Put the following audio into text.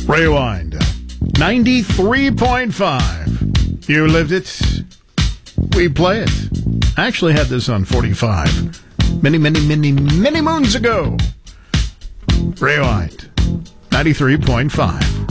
Rewind. 93.5. You lived it. We play it. I actually had this on 45 many moons ago. Rewind. 93.5.